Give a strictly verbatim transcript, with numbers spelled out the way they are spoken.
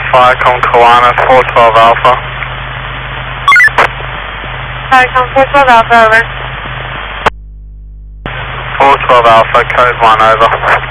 Viacom Kiwana four twelve Alpha. Viacom four twelve Alpha, over. four twelve Alpha, code one, over.